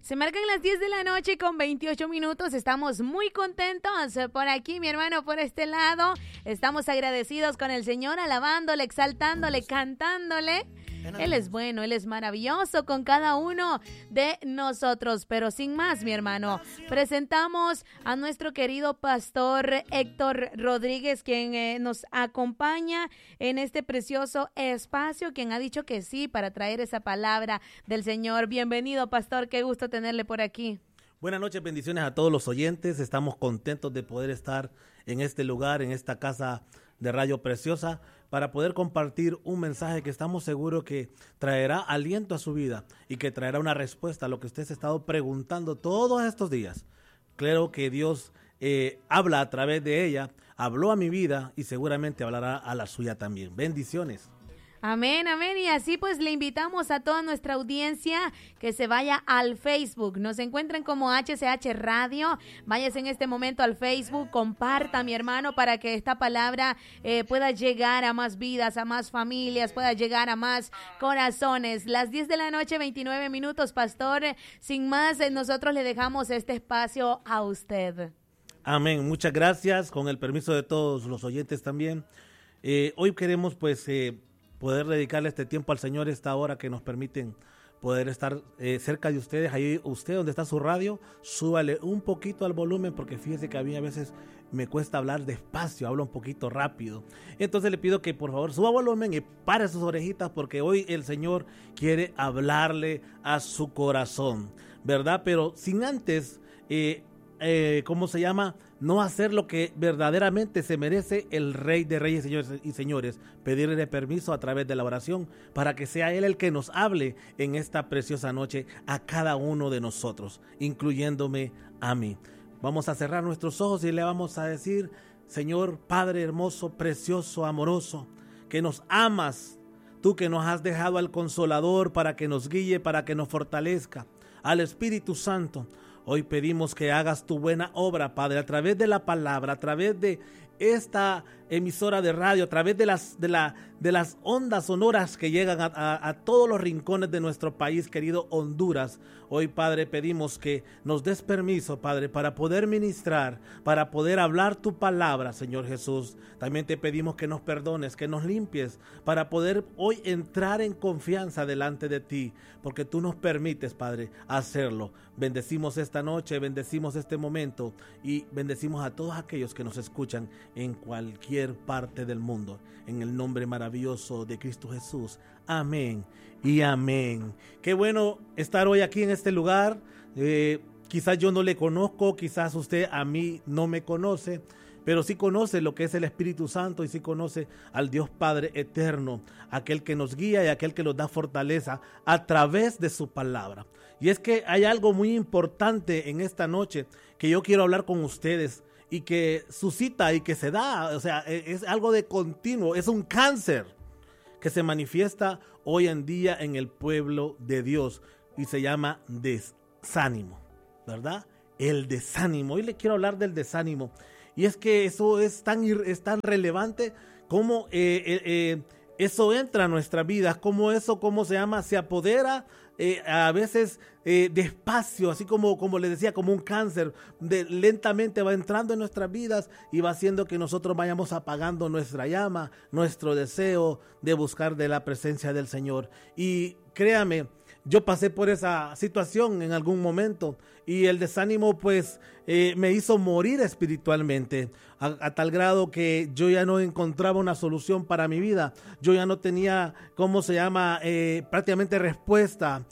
Se marcan las 10 de la noche con 28 minutos. Estamos muy contentos por aquí, mi hermano, por este lado. Estamos agradecidos con el Señor, alabándole, exaltándole, cantándole. Él es bueno, Él es maravilloso con cada uno de nosotros. Pero sin más, mi hermano, presentamos a nuestro querido pastor Héctor Rodríguez, quien nos acompaña en este precioso espacio, quien ha dicho que sí para traer esa palabra del Señor. Bienvenido, pastor, qué gusto tenerle por aquí. Buenas noches, bendiciones a todos los oyentes. Estamos contentos de poder estar en este lugar, en esta casa de Radio Preciosa, para poder compartir un mensaje que estamos seguros que traerá aliento a su vida y que traerá una respuesta a lo que usted se ha estado preguntando todos estos días. Creo que Dios habla a través de ella, habló a mi vida y seguramente hablará a la suya también. Bendiciones. Amén, amén. Y así pues le invitamos a toda nuestra audiencia que se vaya al Facebook. Nos encuentran como HCH Radio. Váyase en este momento al Facebook, comparta, mi hermano, para que esta palabra pueda llegar a más vidas, a más familias, pueda llegar a más corazones. Las 10 de la noche, 29 minutos, pastor. Sin más, nosotros le dejamos este espacio a usted. Amén. Muchas gracias. Con el permiso de todos los oyentes también. Hoy queremos poder dedicarle este tiempo al Señor, esta hora que nos permiten poder estar cerca de ustedes. Ahí usted donde está su radio, súbale un poquito al volumen, porque fíjese que a mí a veces me cuesta hablar despacio, hablo un poquito rápido. Entonces le pido que por favor suba volumen y pare sus orejitas, porque hoy el Señor quiere hablarle a su corazón, ¿verdad? Pero sin antes, no hacer lo que verdaderamente se merece el Rey de Reyes, señores y señores, pedirle permiso a través de la oración para que sea Él el que nos hable en esta preciosa noche a cada uno de nosotros, incluyéndome a mí. Vamos a cerrar nuestros ojos y le vamos a decir: Señor Padre hermoso, precioso, amoroso, que nos amas, tú que nos has dejado al Consolador para que nos guíe, para que nos fortalezca, al Espíritu Santo. Hoy pedimos que hagas tu buena obra, Padre, a través de la palabra, a través de esta emisora de radio, a través de las ondas sonoras que llegan a todos los rincones de nuestro país, querido Honduras. Hoy, Padre, pedimos que nos des permiso, Padre, para poder ministrar, para poder hablar tu palabra, Señor Jesús. También te pedimos que nos perdones, que nos limpies, para poder hoy entrar en confianza delante de ti, porque tú nos permites, Padre, hacerlo. Bendecimos esta noche, bendecimos este momento y bendecimos a todos aquellos que nos escuchan en cualquier parte del mundo. En el nombre maravilloso de Cristo Jesús. Amén y amén. Qué bueno estar hoy aquí en este lugar. Quizás yo no le conozco, quizás usted a mí no me conoce, pero sí conoce lo que es el Espíritu Santo y sí conoce al Dios Padre eterno, aquel que nos guía y aquel que nos da fortaleza a través de su palabra. Y es que hay algo muy importante en esta noche que yo quiero hablar con ustedes y que suscita y que se da, o sea, es algo de continuo, es un cáncer que se manifiesta hoy en día en el pueblo de Dios y se llama desánimo, ¿verdad? El desánimo. Hoy le quiero hablar del desánimo. Y es que eso es tan relevante como eso entra a nuestra vida, como eso, se apodera a veces despacio, así como les decía, como un cáncer, lentamente va entrando en nuestras vidas y va haciendo que nosotros vayamos apagando nuestra llama, nuestro deseo de buscar de la presencia del Señor. Y créame, yo pasé por esa situación en algún momento y el desánimo me hizo morir espiritualmente a tal grado que yo ya no encontraba una solución para mi vida. Yo ya no tenía, prácticamente respuesta.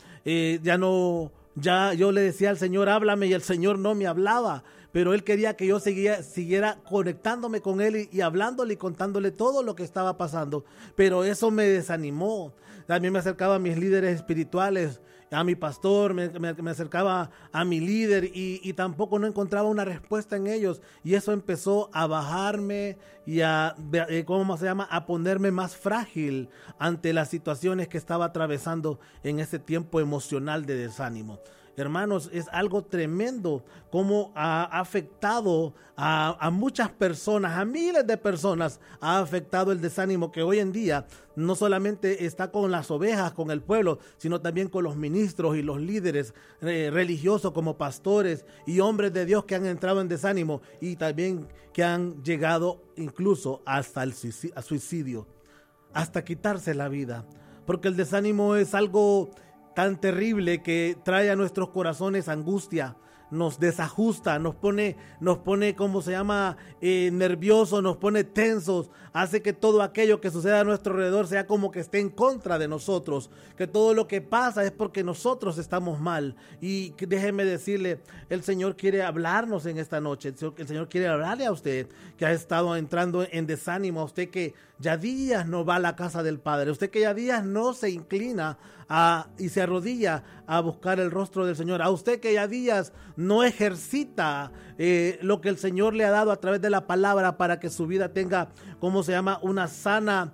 Ya yo le decía al Señor, háblame, y el Señor no me hablaba. Pero Él quería que yo siguiera conectándome con Él y hablándole y contándole todo lo que estaba pasando. Pero eso me desanimó. También me acercaba a mis líderes espirituales, a mi pastor, me acercaba a mi líder y tampoco no encontraba una respuesta en ellos. Y eso empezó a bajarme y a ponerme más frágil ante las situaciones que estaba atravesando en ese tiempo emocional de desánimo. Hermanos, es algo tremendo cómo ha afectado a muchas personas, a miles de personas, ha afectado el desánimo que hoy en día no solamente está con las ovejas, con el pueblo, sino también con los ministros y los líderes religiosos como pastores y hombres de Dios que han entrado en desánimo y también que han llegado incluso hasta el suicidio, hasta quitarse la vida, porque el desánimo es algo tan terrible que trae a nuestros corazones angustia, nos desajusta, nos pone, ¿cómo se llama? Nerviosos, nos pone tensos, hace que todo aquello que suceda a nuestro alrededor sea como que esté en contra de nosotros, que todo lo que pasa es porque nosotros estamos mal. Y déjeme decirle, el Señor quiere hablarnos en esta noche, el Señor quiere hablarle a usted que ha estado entrando en desánimo, a usted que ya días no va a la casa del Padre, usted que ya días no se inclina y se arrodilla a buscar el rostro del Señor, a usted que ya días no ejercita lo que el Señor le ha dado a través de la palabra para que su vida tenga, una sana,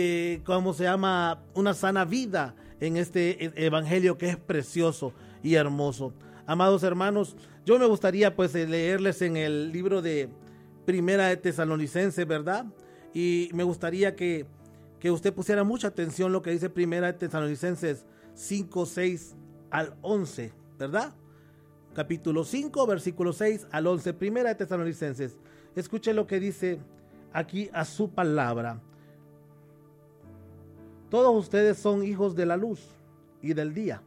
una sana vida en este evangelio que es precioso y hermoso. Amados hermanos, yo me gustaría pues leerles en el libro de Primera de Tesalonicenses, ¿verdad? Y me gustaría que usted pusiera mucha atención lo que dice Primera de Tesalonicenses 5, 6 al 11, ¿verdad? Capítulo 5, versículo 6 al 11, Primera de Tesalonicenses. Escuche lo que dice aquí a su palabra. Todos ustedes son hijos de la luz y del día.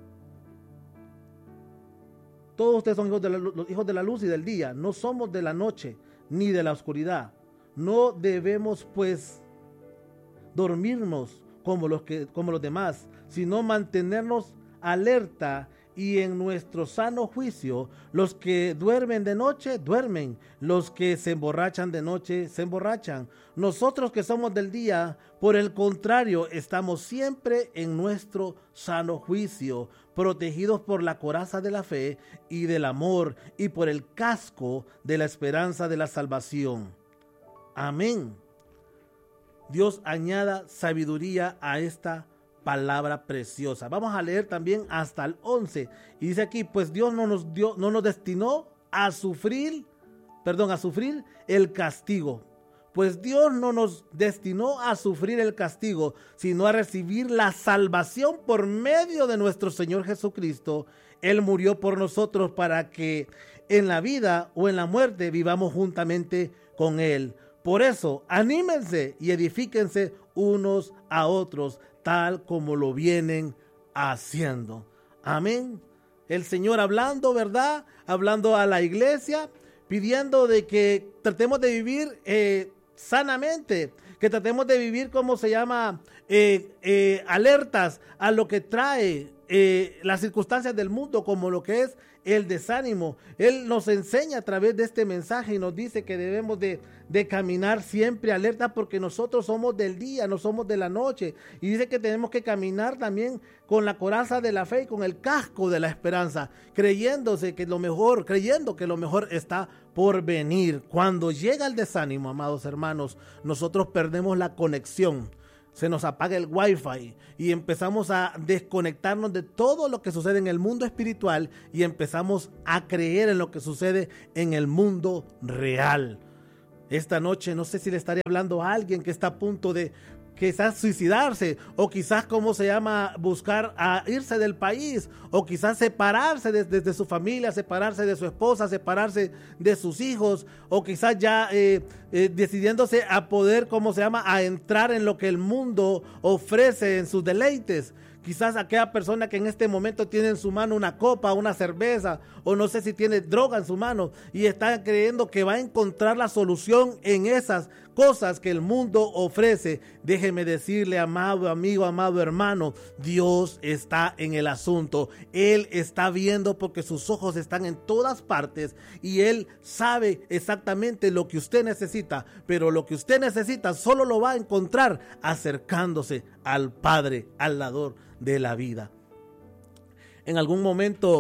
Todos ustedes son hijos de la luz y del día. No somos de la noche ni de la oscuridad. No debemos pues dormirnos como los demás, sino mantenernos alerta y en nuestro sano juicio. Los que duermen de noche, duermen. Los que se emborrachan de noche, se emborrachan. Nosotros que somos del día, por el contrario, estamos siempre en nuestro sano juicio, protegidos por la coraza de la fe y del amor y por el casco de la esperanza de la salvación. Amén. Dios añada sabiduría a esta palabra preciosa. Vamos a leer también hasta el 11. Y dice aquí, pues Dios no nos destinó a sufrir el castigo. Pues Dios no nos destinó a sufrir el castigo, sino a recibir la salvación por medio de nuestro Señor Jesucristo. Él murió por nosotros para que en la vida o en la muerte vivamos juntamente con Él. Por eso, anímense y edifíquense unos a otros, tal como lo vienen haciendo. Amén. El Señor hablando, ¿verdad? Hablando a la iglesia, pidiendo de que tratemos de vivir sanamente, que tratemos de vivir, alertas a lo que trae las circunstancias del mundo, como lo que es el desánimo. Él nos enseña a través de este mensaje y nos dice que debemos de caminar siempre alerta, porque nosotros somos del día, no somos de la noche. Y dice que tenemos que caminar también con la coraza de la fe y con el casco de la esperanza, creyendo que lo mejor está por venir. Cuando llega el desánimo, amados hermanos, nosotros perdemos la conexión. Se nos apaga el wifi y empezamos a desconectarnos de todo lo que sucede en el mundo espiritual y empezamos a creer en lo que sucede en el mundo real. Esta noche no sé si le estaré hablando a alguien que está a punto de quizás suicidarse, o quizás buscar a irse del país, o quizás separarse de su familia, separarse de su esposa, separarse de sus hijos, o quizás ya decidiéndose a poder, a entrar en lo que el mundo ofrece en sus deleites. Quizás aquella persona que en este momento tiene en su mano una copa, una cerveza, o no sé si tiene droga en su mano y está creyendo que va a encontrar la solución en esas cosas que el mundo ofrece. Déjeme decirle, amado amigo, amado hermano, Dios está en el asunto. Él está viendo, porque sus ojos están en todas partes y Él sabe exactamente lo que usted necesita, pero lo que usted necesita solo lo va a encontrar acercándose al Padre, al dador de la vida. En algún momento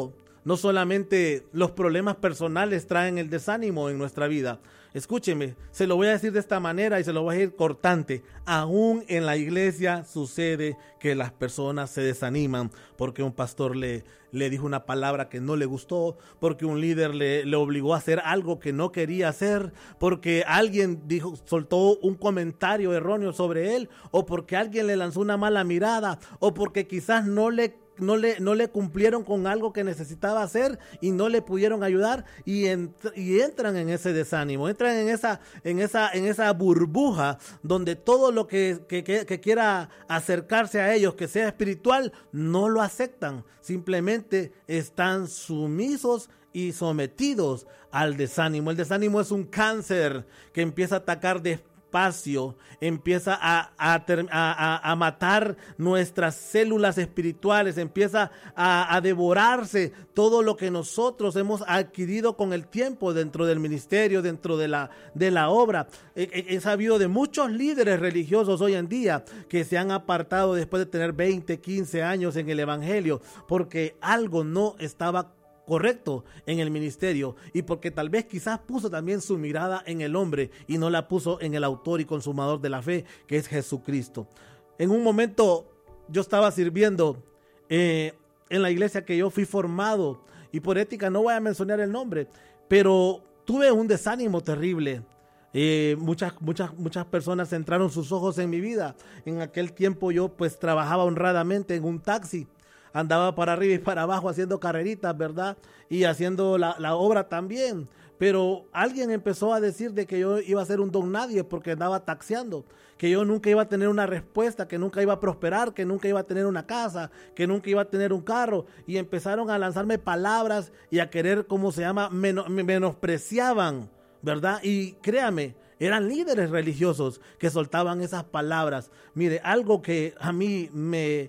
No solamente los problemas personales traen el desánimo en nuestra vida. Escúcheme, se lo voy a decir de esta manera y se lo voy a decir cortante. Aún en la iglesia sucede que las personas se desaniman porque un pastor le dijo una palabra que no le gustó, porque un líder le obligó a hacer algo que no quería hacer, porque alguien soltó un comentario erróneo sobre él, o porque alguien le lanzó una mala mirada, o porque quizás no le cumplieron con algo que necesitaba hacer y no le pudieron ayudar, y entran en ese desánimo, entran en esa burbuja donde todo lo que quiera acercarse a ellos, que sea espiritual, no lo aceptan, simplemente están sumisos y sometidos al desánimo. El desánimo es un cáncer que empieza a atacar despacio, empieza a matar nuestras células espirituales, empieza a devorarse todo lo que nosotros hemos adquirido con el tiempo dentro del ministerio, dentro de la obra. He sabido de muchos líderes religiosos hoy en día que se han apartado después de tener 20, 15 años en el evangelio, porque algo no estaba correcto en el ministerio, y porque tal vez quizás puso también su mirada en el hombre y no la puso en el autor y consumador de la fe, que es Jesucristo. En un momento yo estaba sirviendo en la iglesia que yo fui formado, y por ética no voy a mencionar el nombre, pero tuve un desánimo terrible. Muchas personas centraron sus ojos en mi vida. En aquel tiempo yo pues trabajaba honradamente en un taxi. Andaba para arriba y para abajo haciendo carreritas, ¿verdad? Y haciendo la obra también. Pero alguien empezó a decir de que yo iba a ser un don nadie porque andaba taxiando, que yo nunca iba a tener una respuesta, que nunca iba a prosperar, que nunca iba a tener una casa, que nunca iba a tener un carro. Y empezaron a lanzarme palabras y a querer, menospreciaban, ¿verdad? Y créame, eran líderes religiosos que soltaban esas palabras. Mire, algo que a mí me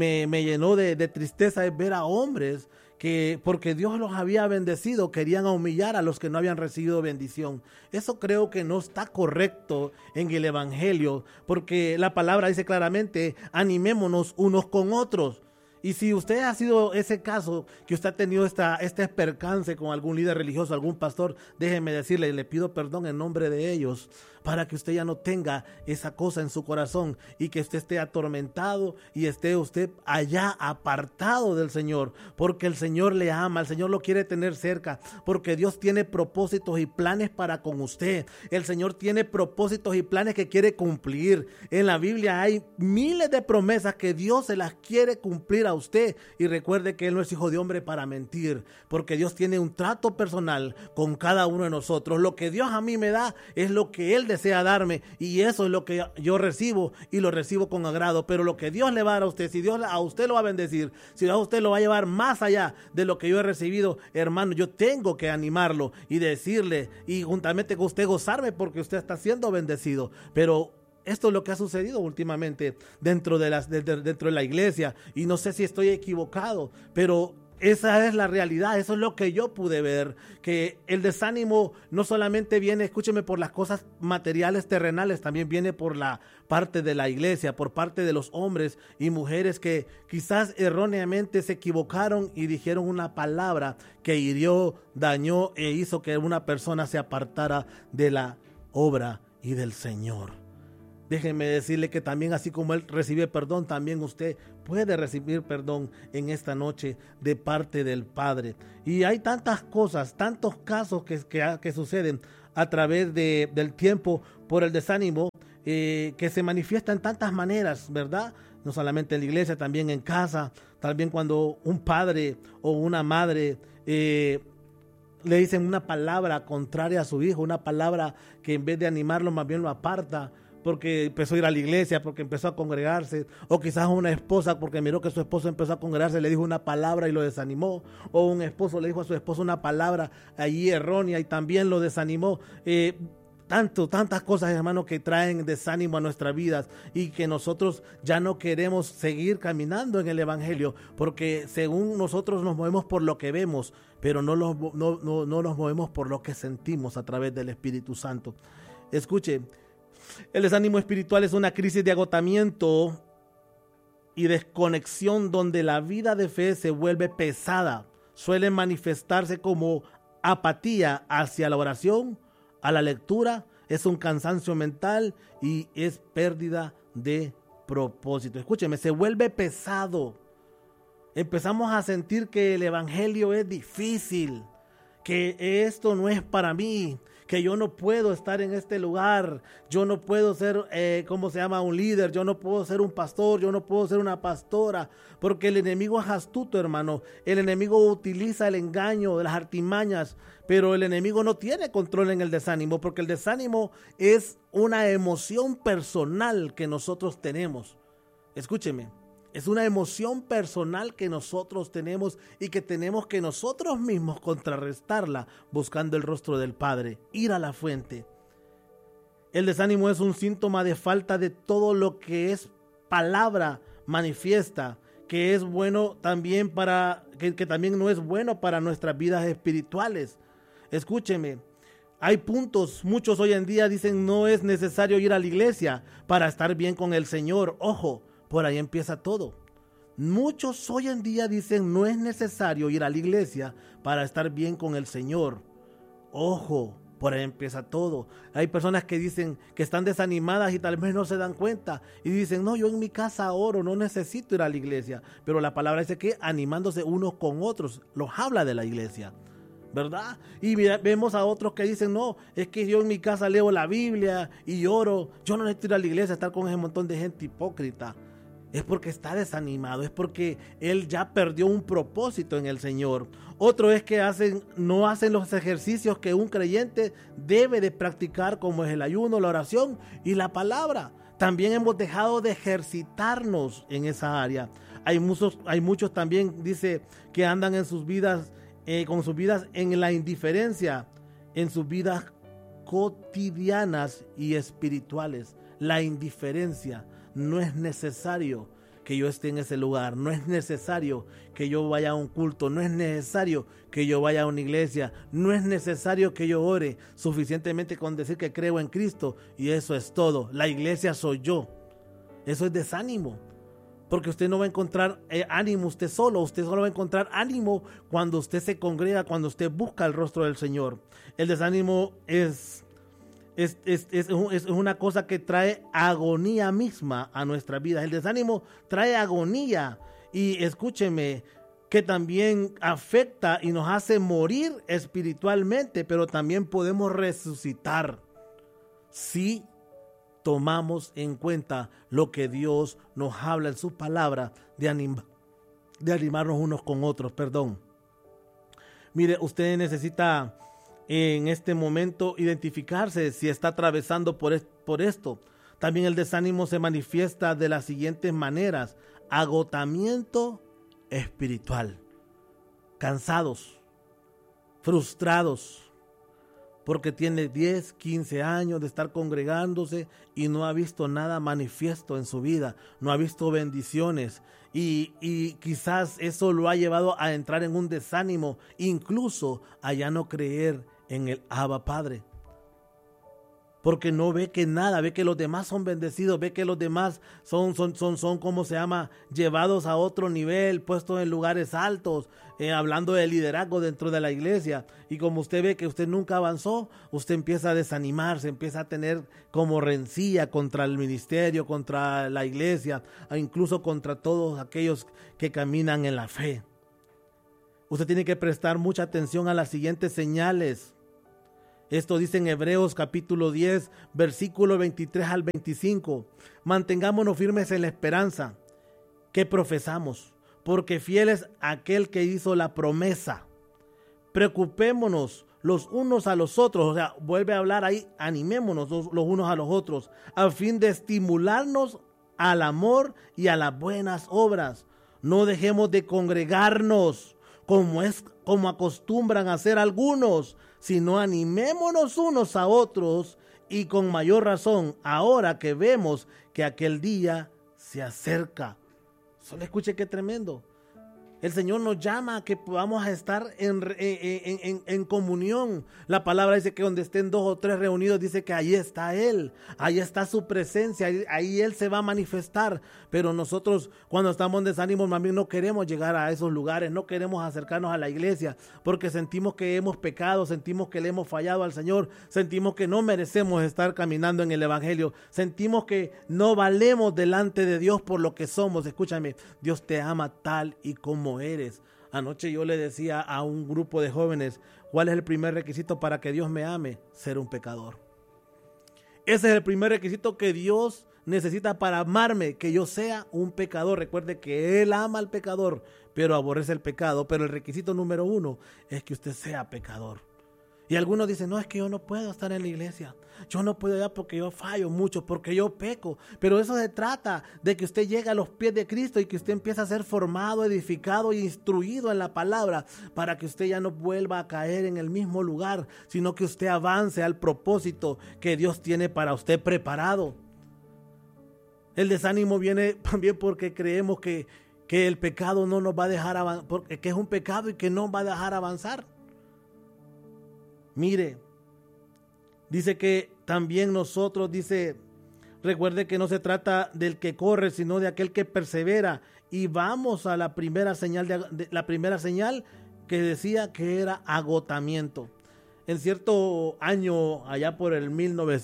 llenó de tristeza es ver a hombres que, porque Dios los había bendecido, querían humillar a los que no habían recibido bendición. Eso creo que no está correcto en el evangelio, porque la palabra dice claramente: animémonos unos con otros. Y si usted ha sido ese caso, que usted ha tenido este percance con algún líder religioso, algún pastor, déjeme decirle, le pido perdón en nombre de ellos, para que usted ya no tenga esa cosa en su corazón y que usted esté atormentado y esté usted allá apartado del Señor, porque el Señor le ama, el Señor lo quiere tener cerca, porque Dios tiene propósitos y planes para con usted. El Señor tiene propósitos y planes que quiere cumplir. En la Biblia hay miles de promesas que Dios se las quiere cumplir a usted, y recuerde que Él no es hijo de hombre para mentir, porque Dios tiene un trato personal con cada uno de nosotros. Lo que Dios a mí me da es lo que Él desea darme, y eso es lo que yo recibo, y lo recibo con agrado. Pero lo que Dios le va a dar a usted, si Dios a usted lo va a bendecir, si a usted lo va a llevar más allá de lo que yo he recibido, hermano, yo tengo que animarlo y decirle, y juntamente con usted gozarme, porque usted está siendo bendecido. Pero esto es lo que ha sucedido últimamente dentro de la iglesia, y no sé si estoy equivocado, pero esa es la realidad. Eso es lo que yo pude ver, que el desánimo no solamente viene, escúcheme, por las cosas materiales terrenales, también viene por la parte de la iglesia, por parte de los hombres y mujeres que quizás erróneamente se equivocaron y dijeron una palabra que hirió, dañó e hizo que una persona se apartara de la obra y del Señor. Déjenme decirle que también, así como Él recibe perdón, también usted puede recibir perdón en esta noche de parte del Padre. Y hay tantas cosas, tantos casos que suceden a través del tiempo por el desánimo, que se manifiesta en tantas maneras, ¿verdad? No solamente en la iglesia, también en casa, también cuando un padre o una madre le dicen una palabra contraria a su hijo, una palabra que en vez de animarlo más bien lo aparta, porque empezó a ir a la iglesia, porque empezó a congregarse, o quizás una esposa, porque miró que su esposo empezó a congregarse, le dijo una palabra y lo desanimó, o un esposo le dijo a su esposa una palabra allí errónea y también lo desanimó. Tantas cosas, hermano, que traen desánimo a nuestras vidas, y que nosotros ya no queremos seguir caminando en el evangelio, porque según nosotros nos movemos por lo que vemos, pero no nos movemos por lo que sentimos a través del Espíritu Santo. Escuche, el desánimo espiritual es una crisis de agotamiento y desconexión donde la vida de fe se vuelve pesada, suelen manifestarse como apatía hacia la oración, a la lectura, es un cansancio mental y es pérdida de propósito. Escúcheme, se vuelve pesado. Empezamos a sentir que el evangelio es difícil, que esto no es para mí, que yo no puedo estar en este lugar, yo no puedo ser, un líder, yo no puedo ser un pastor, yo no puedo ser una pastora, porque el enemigo es astuto, hermano. El enemigo utiliza el engaño, las artimañas, pero el enemigo no tiene control en el desánimo, porque el desánimo es una emoción personal que nosotros tenemos. Escúcheme. Es una emoción personal que nosotros tenemos y que tenemos que nosotros mismos contrarrestarla buscando el rostro del Padre, ir a la fuente. El desánimo es un síntoma de falta de todo lo que es palabra manifiesta, que es bueno también que también no es bueno para nuestras vidas espirituales. Escúcheme. Hay puntos, muchos hoy en día dicen no es necesario ir a la iglesia para estar bien con el Señor. Ojo. Por ahí empieza todo. Muchos hoy en día dicen no es necesario ir a la iglesia para estar bien con el Señor. Ojo, por ahí empieza todo. Hay personas que dicen que están desanimadas y tal vez no se dan cuenta y dicen, no, yo en mi casa oro, no necesito ir a la iglesia. Pero la palabra dice que animándose unos con otros, los habla de la iglesia, ¿verdad? Y vemos a otros que dicen, no, es que yo en mi casa leo la Biblia y oro, yo no necesito ir a la iglesia, estar con ese montón de gente hipócrita. Es porque está desanimado, es porque él ya perdió un propósito en el Señor. Otro es que no hacen los ejercicios que un creyente debe de practicar, como es el ayuno, la oración y la palabra. También hemos dejado de ejercitarnos en esa área. Hay muchos también, dice, que andan en sus vidas, con sus vidas en la indiferencia, en sus vidas cotidianas y espirituales. La indiferencia. No es necesario que yo esté en ese lugar, no es necesario que yo vaya a un culto, no es necesario que yo vaya a una iglesia, no es necesario que yo ore, suficientemente con decir que creo en Cristo y eso es todo. La iglesia soy yo. Eso es desánimo, porque usted no va a encontrar ánimo usted solo va a encontrar ánimo cuando usted se congrega, cuando usted busca el rostro del Señor. El desánimo es una cosa que trae agonía misma a nuestra vida. El desánimo trae agonía y escúcheme, que también afecta y nos hace morir espiritualmente, pero también podemos resucitar si tomamos en cuenta lo que Dios nos habla en su palabra de animarnos unos con otros. Mire, usted necesita en este momento identificarse si está atravesando por esto. También el desánimo se manifiesta de las siguientes maneras: agotamiento espiritual, cansados, frustrados, porque tiene 10, 15 años de estar congregándose y no ha visto nada manifiesto en su vida, no ha visto bendiciones y quizás eso lo ha llevado a entrar en un desánimo, incluso a ya no creer en el Abba Padre, porque no ve que nada, ve que los demás son bendecidos, ve que los demás son llevados a otro nivel, puestos en lugares altos, hablando de liderazgo dentro de la iglesia, y como usted ve que usted nunca avanzó, usted empieza a desanimarse, empieza a tener como rencilla contra el ministerio, contra la iglesia, e incluso contra todos aquellos que caminan en la fe. Usted tiene que prestar mucha atención a las siguientes señales. Esto dice en Hebreos capítulo 10, versículo 23 al 25. Mantengámonos firmes en la esperanza que profesamos, porque fiel es aquel que hizo la promesa. Preocupémonos los unos a los otros, o sea, vuelve a hablar ahí, animémonos los unos a los otros, a fin de estimularnos al amor y a las buenas obras. No dejemos de congregarnos, como acostumbran a hacer algunos, sino animémonos unos a otros, y con mayor razón ahora que vemos que aquel día se acerca. Solo escuche qué tremendo. El Señor nos llama a que podamos estar en comunión. La palabra dice que donde estén 2 o 3 reunidos, dice que ahí está Él, ahí está su presencia, ahí Él se va a manifestar. Pero nosotros cuando estamos en desánimo, mami, no queremos llegar a esos lugares, no queremos acercarnos a la iglesia, porque sentimos que hemos pecado, sentimos que le hemos fallado al Señor, sentimos que no merecemos estar caminando en el Evangelio, sentimos que no valemos delante de Dios por lo que somos. Escúchame, Dios te ama tal y como eres. Anoche yo le decía a un grupo de jóvenes, ¿cuál es el primer requisito para que Dios me ame? Ser un pecador. Ese es el primer requisito que Dios necesita para amarme, que yo sea un pecador. Recuerde que Él ama al pecador, pero aborrece el pecado. Pero el requisito número 1 es que usted sea pecador. Y algunos dicen, no, es que yo no puedo estar en la iglesia, yo no puedo ir porque yo fallo mucho, porque yo peco. Pero eso se trata de que usted llegue a los pies de Cristo y que usted empiece a ser formado, edificado e instruido en la palabra, para que usted ya no vuelva a caer en el mismo lugar, sino que usted avance al propósito que Dios tiene para usted preparado. El desánimo viene también porque creemos que el pecado no nos va a dejar avanzar, que es un pecado y que no va a dejar avanzar. Mire, dice que también nosotros, recuerde que no se trata del que corre, sino de aquel que persevera. Y vamos a la primera señal, la primera señal que decía que era agotamiento. En cierto año, allá por el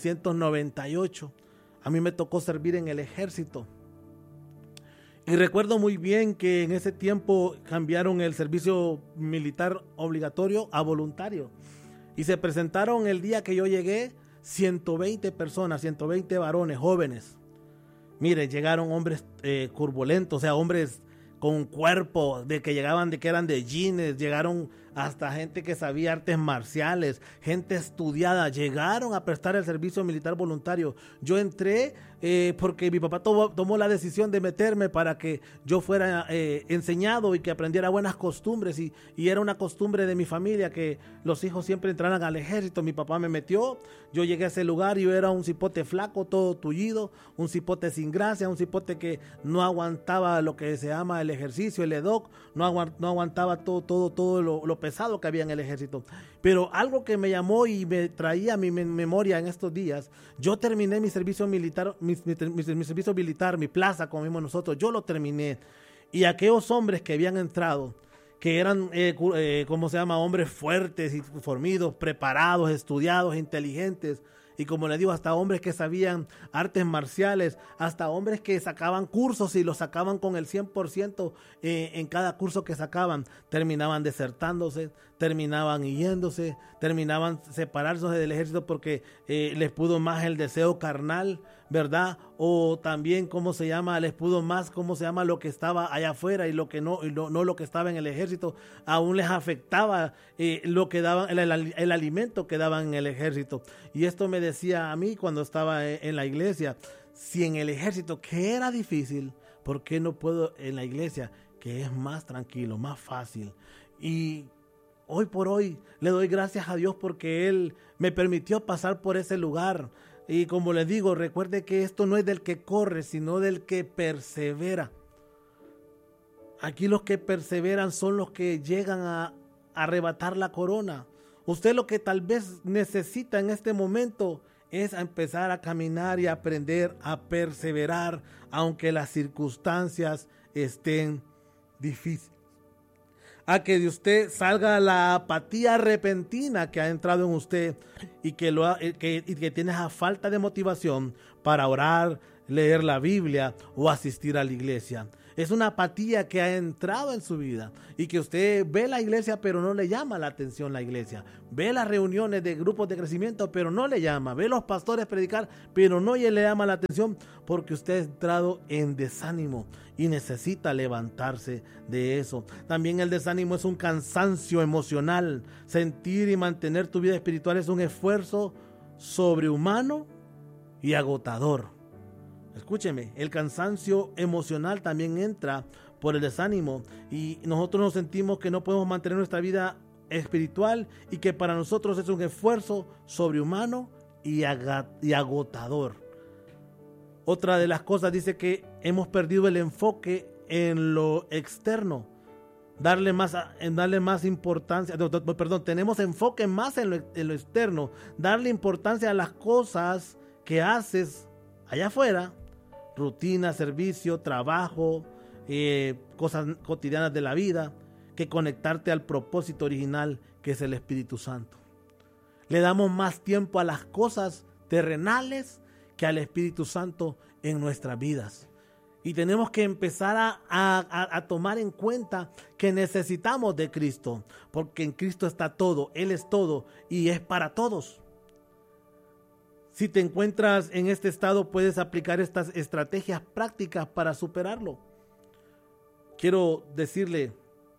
1998, a mí me tocó servir en el ejército. Y recuerdo muy bien que en ese tiempo cambiaron el servicio militar obligatorio a voluntario. Y se presentaron el día que yo llegué 120 personas, 120 varones jóvenes. Mire, llegaron hombres corpulentos, o sea, hombres con cuerpo, de que llegaban, de que eran de jeans, llegaron hasta gente que sabía artes marciales, gente estudiada, llegaron a prestar el servicio militar voluntario. Yo entré porque mi papá tomó la decisión de meterme para que yo fuera enseñado y que aprendiera buenas costumbres, y era una costumbre de mi familia que los hijos siempre entraran al ejército. Mi papá me metió, yo llegué a ese lugar y yo era un cipote flaco, todo tullido, un cipote sin gracia, un cipote que no aguantaba lo que se llama el ejercicio, el EDOC, no aguantaba todo lo pesado que había en el ejército. Pero algo que me llamó y me traía a mi memoria en estos días, yo terminé mi servicio militar, mi servicio militar, mi plaza, como vimos nosotros, yo lo terminé. Y aquellos hombres que habían entrado, que eran, hombres fuertes y formidos, preparados, estudiados, inteligentes, y como les digo, hasta hombres que sabían artes marciales, hasta hombres que sacaban cursos y los sacaban con el 100% en cada curso que sacaban, terminaban desertándose, terminaban yéndose, terminaban separándose del ejército porque les pudo más el deseo carnal, ¿verdad? O también, les pudo más, lo que estaba allá afuera y lo que no lo que estaba en el ejército. Aún les afectaba lo que daban, el alimento que daban en el ejército. Y esto me decía a mí cuando estaba en la iglesia, si en el ejército, que era difícil, ¿por qué no puedo en la iglesia, que es más tranquilo, más fácil? Y hoy por hoy le doy gracias a Dios porque Él me permitió pasar por ese lugar. Y como les digo, recuerde que esto no es del que corre, sino del que persevera. Aquí los que perseveran son los que llegan a arrebatar la corona. Usted lo que tal vez necesita en este momento es empezar a caminar y aprender a perseverar, aunque las circunstancias estén difíciles. A que de usted salga la apatía repentina que ha entrado en usted y que tiene esa falta de motivación para orar, leer la Biblia o asistir a la iglesia. Es una apatía que ha entrado en su vida y que usted ve la iglesia pero no le llama la atención la iglesia. Ve las reuniones de grupos de crecimiento pero no le llama. Ve los pastores predicar pero no le llama la atención porque usted ha entrado en desánimo y necesita levantarse de eso. También el desánimo es un cansancio emocional. Sentir y mantener tu vida espiritual es un esfuerzo sobrehumano y agotador. Escúcheme, el cansancio emocional también entra por el desánimo y nosotros nos sentimos que no podemos mantener nuestra vida espiritual y que para nosotros es un esfuerzo sobrehumano y agotador. Otra de las cosas dice que hemos perdido el enfoque en lo externo. darle más importancia, tenemos enfoque más en lo externo, darle importancia a las cosas que haces allá afuera, rutina, servicio, trabajo, cosas cotidianas de la vida, que conectarte al propósito original que es el Espíritu Santo. Le damos más tiempo a las cosas terrenales que al Espíritu Santo en nuestras vidas. Y tenemos que empezar a tomar en cuenta que necesitamos de Cristo, porque en Cristo está todo, Él es todo y es para todos. Si te encuentras en este estado, puedes aplicar estas estrategias prácticas para superarlo. Quiero decirle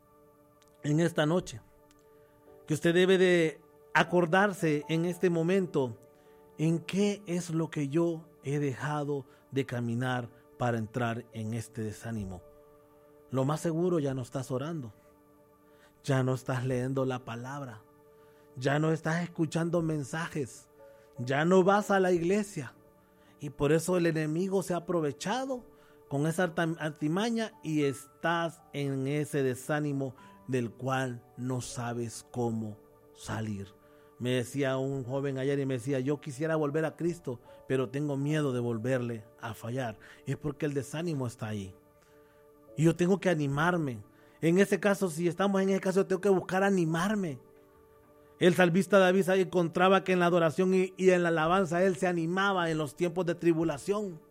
en esta noche que usted debe de acordarse en este momento en qué es lo que yo he dejado de caminar para entrar en este desánimo. Lo más seguro, ya no estás orando, ya no estás leyendo la palabra, ya no estás escuchando mensajes, ya no vas a la iglesia, y por eso el enemigo se ha aprovechado con esa artimaña y estás en ese desánimo del cual no sabes cómo salir. Me decía un joven ayer y me decía, yo quisiera volver a Cristo, pero tengo miedo de volverle a fallar. Y es porque el desánimo está ahí. Y yo tengo que animarme. En ese caso, si estamos en ese caso, tengo que buscar animarme. El salmista David encontraba que en la adoración y en la alabanza él se animaba en los tiempos de tribulación.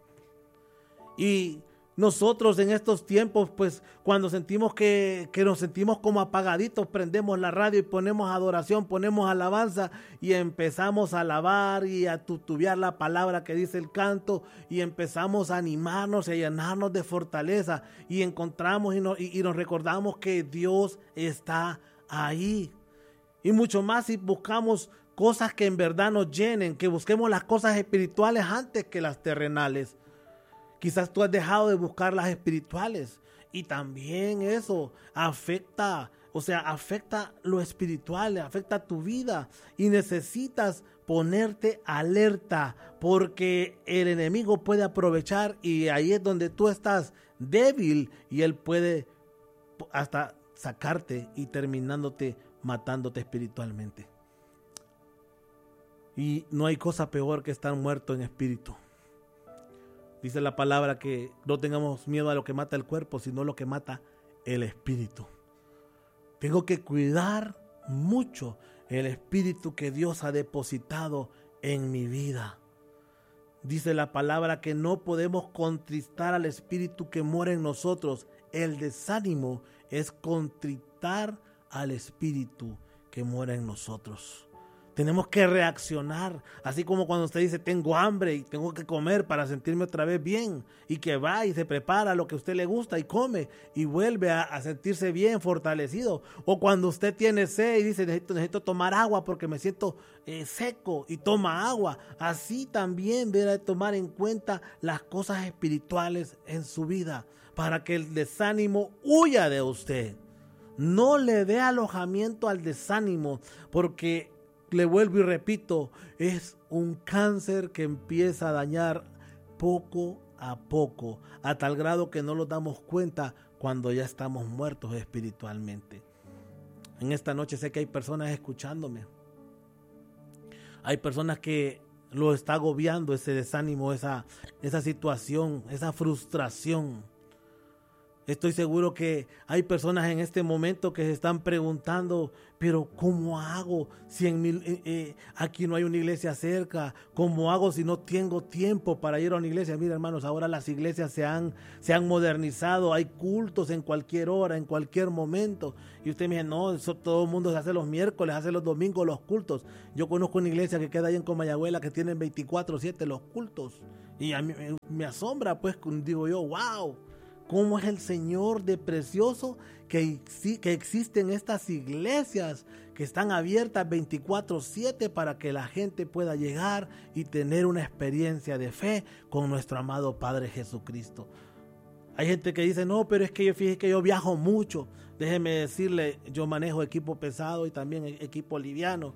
Y nosotros en estos tiempos, pues cuando sentimos que nos sentimos como apagaditos, prendemos la radio y ponemos adoración, ponemos alabanza y empezamos a alabar y a tutubiar la palabra que dice el canto y empezamos a animarnos y a llenarnos de fortaleza y encontramos y nos recordamos que Dios está ahí. Y mucho más si buscamos cosas que en verdad nos llenen, que busquemos las cosas espirituales antes que las terrenales. Quizás tú has dejado de buscar las espirituales y también eso afecta lo espiritual, afecta tu vida y necesitas ponerte alerta porque el enemigo puede aprovechar y ahí es donde tú estás débil y él puede hasta sacarte y matándote espiritualmente. Y no hay cosa peor que estar muerto en espíritu. Dice la palabra que no tengamos miedo a lo que mata el cuerpo, sino lo que mata el espíritu. Tengo que cuidar mucho el espíritu que Dios ha depositado en mi vida. Dice la palabra que no podemos contristar al espíritu que mora en nosotros. El desánimo es contristar al espíritu que mora en nosotros. Tenemos que reaccionar, así como cuando usted dice tengo hambre y tengo que comer para sentirme otra vez bien y que va y se prepara lo que a usted le gusta y come y vuelve a sentirse bien, fortalecido. O cuando usted tiene sed y dice necesito tomar agua porque me siento seco y toma agua. Así también debe tomar en cuenta las cosas espirituales en su vida para que el desánimo huya de usted. No le dé alojamiento al desánimo porque le vuelvo y repito, es un cáncer que empieza a dañar poco a poco, a tal grado que no nos damos cuenta cuando ya estamos muertos espiritualmente. En esta noche sé que hay personas escuchándome. Hay personas que lo está agobiando ese desánimo, esa situación, esa frustración. Estoy seguro que hay personas en este momento que se están preguntando, pero ¿cómo hago si aquí no hay una iglesia cerca? ¿Cómo hago si no tengo tiempo para ir a una iglesia? Mira, hermanos, ahora las iglesias se han modernizado, hay cultos en cualquier hora, en cualquier momento. Y usted me dice, no, eso todo el mundo se hace los miércoles, hace los domingos los cultos. Yo conozco una iglesia que queda ahí en Comayagüela que tienen 24/7 los cultos. Y a mí me asombra, pues, digo yo, wow. ¿Cómo es el Señor de precioso que existen estas iglesias que están abiertas 24/7 para que la gente pueda llegar y tener una experiencia de fe con nuestro amado Padre Jesucristo? Hay gente que dice, no, pero es que fíjese que yo viajo mucho. Déjeme decirle, yo manejo equipo pesado y también equipo liviano.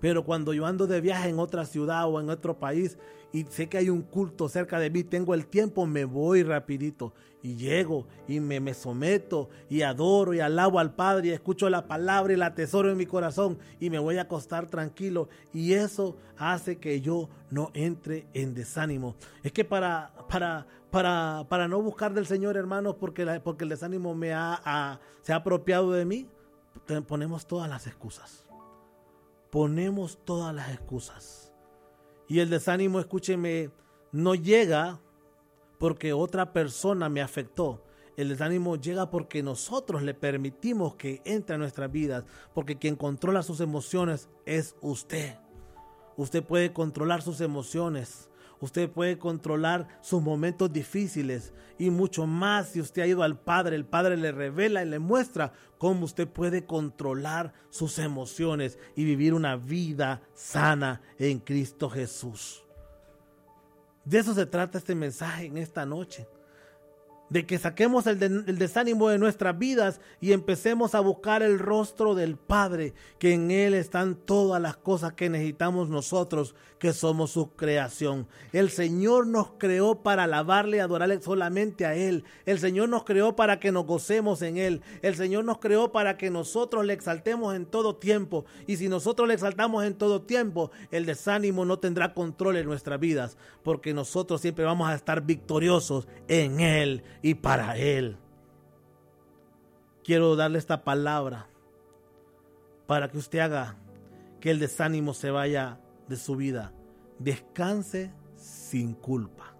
Pero cuando yo ando de viaje en otra ciudad o en otro país y sé que hay un culto cerca de mí, tengo el tiempo, me voy rapidito y llego y me someto y adoro y alabo al Padre y escucho la palabra y la atesoro en mi corazón y me voy a acostar tranquilo, y eso hace que yo no entre en desánimo. Es que para no buscar del Señor, hermanos, porque el desánimo se ha apropiado de mí, ponemos todas las excusas. Ponemos todas las excusas. Y el desánimo, escúcheme, no llega porque otra persona me afectó. El desánimo llega porque nosotros le permitimos que entre a nuestras vidas, porque quien controla sus emociones es usted. Usted puede controlar sus emociones. Usted puede controlar sus momentos difíciles y mucho más si usted ha ido al Padre. El Padre le revela y le muestra cómo usted puede controlar sus emociones y vivir una vida sana en Cristo Jesús. De eso se trata este mensaje en esta noche. De que saquemos el desánimo de nuestras vidas y empecemos a buscar el rostro del Padre, que en Él están todas las cosas que necesitamos nosotros, que somos su creación. El Señor nos creó para alabarle y adorarle solamente a Él. El Señor nos creó para que nos gocemos en Él. El Señor nos creó para que nosotros le exaltemos en todo tiempo. Y si nosotros le exaltamos en todo tiempo, el desánimo no tendrá control en nuestras vidas, porque nosotros siempre vamos a estar victoriosos en Él y para Él. Quiero darle esta palabra para que usted haga que el desánimo se vaya de su vida. Descanse sin culpa.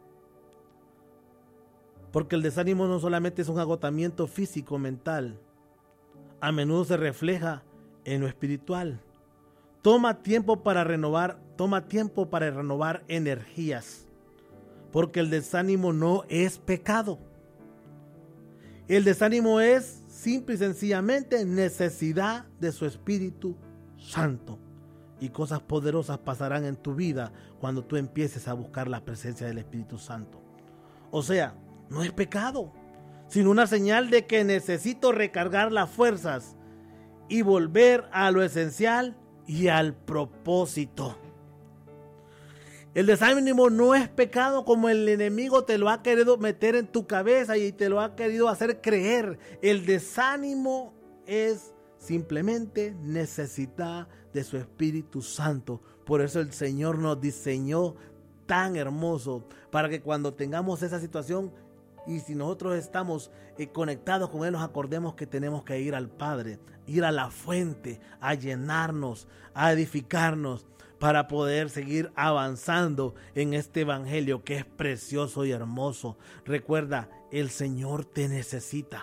Porque el desánimo no solamente es un agotamiento físico, mental. A menudo se refleja en lo espiritual. Toma tiempo para renovar energías. Porque el desánimo no es pecado. El desánimo es simple y sencillamente necesidad de su Espíritu Santo. Y cosas poderosas pasarán en tu vida cuando tú empieces a buscar la presencia del Espíritu Santo. O sea, no es pecado, sino una señal de que necesito recargar las fuerzas y volver a lo esencial y al propósito. El desánimo no es pecado como el enemigo te lo ha querido meter en tu cabeza y te lo ha querido hacer creer. El desánimo es simplemente necesidad de su Espíritu Santo. Por eso el Señor nos diseñó tan hermoso para que cuando tengamos esa situación y si nosotros estamos conectados con Él, nos acordemos que tenemos que ir al Padre, ir a la fuente, a llenarnos, a edificarnos, para poder seguir avanzando en este evangelio que es precioso y hermoso. Recuerda, el Señor te necesita.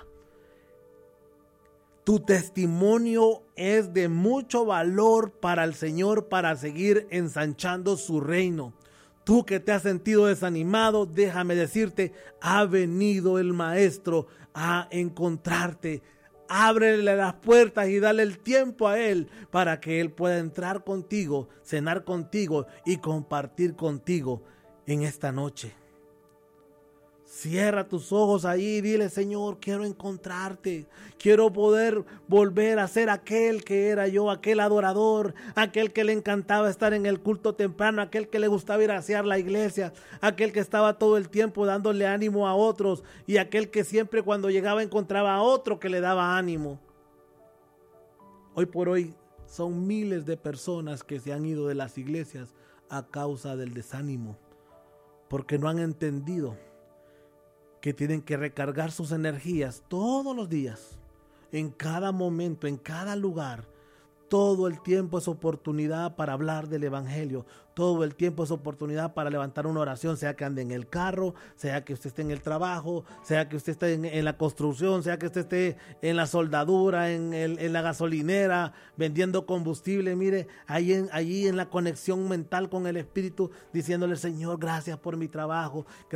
Tu testimonio es de mucho valor para el Señor para seguir ensanchando su reino. Tú que te has sentido desanimado, déjame decirte, ha venido el Maestro a encontrarte. Ábrele las puertas y dale el tiempo a Él para que Él pueda entrar contigo, cenar contigo y compartir contigo en esta noche. Cierra tus ojos ahí y dile: Señor, quiero encontrarte, quiero poder volver a ser aquel que era yo, aquel adorador, aquel que le encantaba estar en el culto temprano, aquel que le gustaba ir a asear la iglesia, aquel que estaba todo el tiempo dándole ánimo a otros y aquel que siempre cuando llegaba encontraba a otro que le daba ánimo. Hoy por hoy son miles de personas que se han ido de las iglesias a causa del desánimo, porque no han entendido que tienen que recargar sus energías todos los días, en cada momento, en cada lugar. Todo el tiempo es oportunidad para hablar del evangelio. Todo el tiempo es oportunidad para levantar una oración, sea que ande en el carro, sea que usted esté en el trabajo, sea que usted esté en la construcción, sea que usted esté en la soldadura, en la gasolinera, vendiendo combustible. Mire, allí en la conexión mental con el Espíritu, diciéndole: Señor, gracias por mi trabajo.